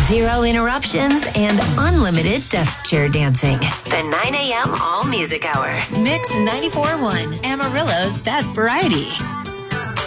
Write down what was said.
Zero interruptions and unlimited desk chair dancing. The 9 a.m. All Music Hour. Mix 94.1, Amarillo's best variety.